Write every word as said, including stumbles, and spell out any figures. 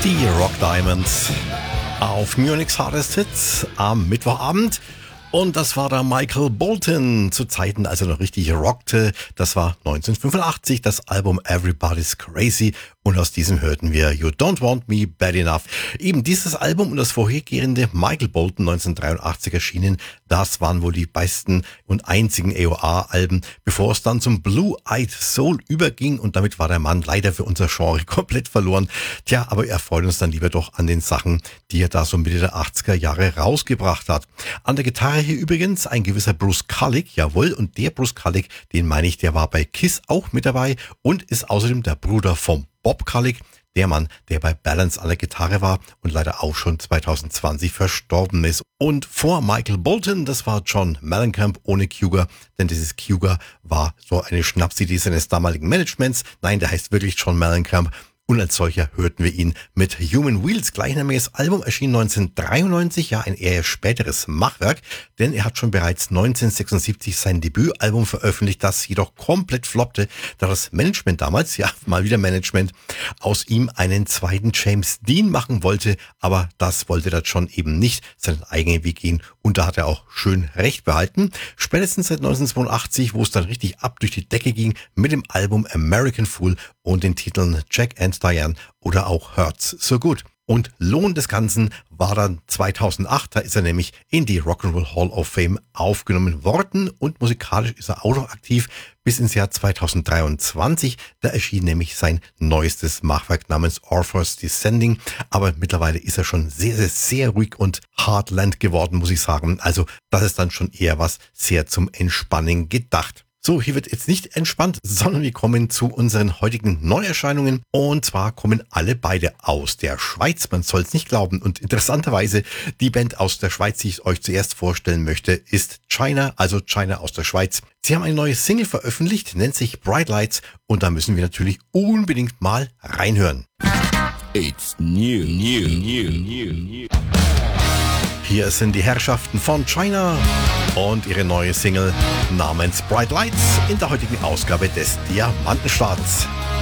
Die Rock Diamonds auf Munich's Hardest Hits am Mittwochabend. Und das war der Michael Bolton, zu Zeiten, als er noch richtig rockte. Das war neunzehnhundertfünfundachtzig, das Album Everybody's Crazy. Und aus diesem hörten wir You Don't Want Me Bad Enough. Eben dieses Album und das vorhergehende Michael Bolton neunzehnhundertdreiundachtzig erschienen, das waren wohl die besten und einzigen A O R-Alben, bevor es dann zum Blue-Eyed Soul überging. Und damit war der Mann leider für unser Genre komplett verloren. Tja, aber er freut uns dann lieber doch an den Sachen, die er da so Mitte der achtziger Jahre rausgebracht hat. An der Gitarre hier übrigens ein gewisser Bruce Kulick, jawohl, und der Bruce Kulick, den meine ich, der war bei Kiss auch mit dabei und ist außerdem der Bruder vom Bob Kulick, der Mann, der bei Balance an der Gitarre war und leider auch schon zwanzig zwanzig verstorben ist. Und vor Michael Bolton, das war John Mellencamp ohne Cougar, denn dieses Cougar war so eine Schnapsidee seines damaligen Managements. Nein, der heißt wirklich John Mellencamp. Und als solcher hörten wir ihn mit Human Wheels. Gleichnamiges Album erschien neunzehnhundertdreiundneunzig, ja ein eher späteres Machwerk, denn er hat schon bereits neunzehnhundertsechsundsiebzig sein Debütalbum veröffentlicht, das jedoch komplett floppte, da das Management damals, ja mal wieder Management, aus ihm einen zweiten James Dean machen wollte, aber das wollte das schon eben nicht, seinen eigenen Weg gehen, und da hat er auch schön recht behalten. Spätestens seit neunzehnhundertzweiundachtzig, wo es dann richtig ab durch die Decke ging, mit dem Album American Fool und den Titeln Jack and Diane oder auch Hurts So Good. Und Lohn des Ganzen war dann zweitausendacht, da ist er nämlich in die Rock'n'Roll Hall of Fame aufgenommen worden und musikalisch ist er auch noch aktiv bis ins Jahr zweitausenddreiundzwanzig. Da erschien nämlich sein neuestes Machwerk namens Orpheus Descending, aber mittlerweile ist er schon sehr, sehr, sehr ruhig und Heartland geworden, muss ich sagen. Also das ist dann schon eher was sehr zum Entspannen gedacht. So, hier wird jetzt nicht entspannt, sondern wir kommen zu unseren heutigen Neuerscheinungen. Und zwar kommen alle beide aus der Schweiz, man soll es nicht glauben. Und interessanterweise, die Band aus der Schweiz, die ich euch zuerst vorstellen möchte, ist China, also China aus der Schweiz. Sie haben eine neue Single veröffentlicht, nennt sich Bright Lights, und da müssen wir natürlich unbedingt mal reinhören. It's new, new, new, new, new. Hier sind die Herrschaften von China und ihre neue Single namens Bright Lights in der heutigen Ausgabe des Diamantenstarts.